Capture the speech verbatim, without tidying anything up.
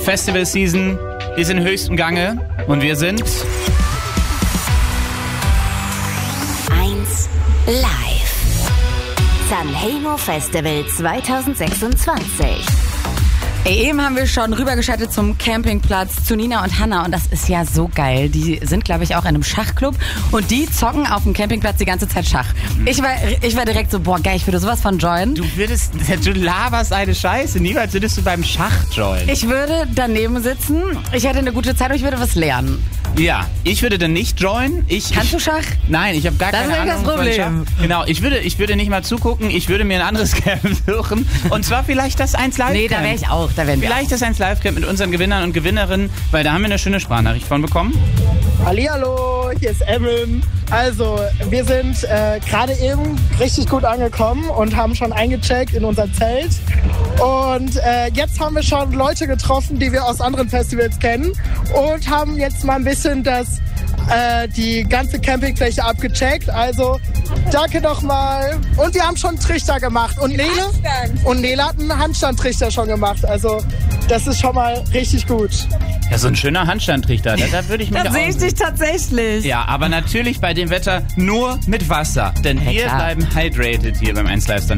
Festival Season ist in höchstem Gange und wir sind eins live. Sanremo Festival zwanzig sechsundzwanzig. Eben haben wir schon rübergeschaltet zum Campingplatz zu Nina und Hannah und das ist ja so geil. Die sind, glaube ich, auch in einem Schachclub und die zocken auf dem Campingplatz die ganze Zeit Schach. Ich war, ich war direkt so, boah geil, ich würde sowas von joinen. Du würdest, du laberst eine Scheiße. Niemals würdest du beim Schach joinen. Ich würde daneben sitzen, ich hätte eine gute Zeit und ich würde was lernen. Ja, ich würde dann nicht joinen. Ich, Kannst ich, du Schach? Nein, ich habe gar Das keine ist ja Ahnung das Problem. von Schach. Genau, ich würde, ich würde nicht mal zugucken. Ich würde mir ein anderes Camp suchen. Und zwar vielleicht das eins Live Camp. Nee, da wäre ich auch. Da wären wir Vielleicht das eins Live Camp mit unseren Gewinnern und Gewinnerinnen, weil da haben wir eine schöne Sprachnachricht von bekommen. Hallihallo, hier ist Evan. Also, wir sind äh, gerade eben richtig gut angekommen und haben schon eingecheckt in unser Zelt. Und äh, jetzt haben wir schon Leute getroffen, die wir aus anderen Festivals kennen und haben jetzt mal ein bisschen das, äh, die ganze Campingfläche abgecheckt. Also, danke nochmal. Und wir haben schon einen Trichter gemacht. Und Nele, und Nele hat einen Handstandtrichter schon gemacht. Also, das ist schon mal richtig gut. Ja, so ein schöner Handstandtrichter, da, da würde ich mich Da sehe ich dich tatsächlich. Ja, aber natürlich bei dem Wetter nur mit Wasser. Denn Ja, wir klar. bleiben hydrated hier beim eins Live Sanremo.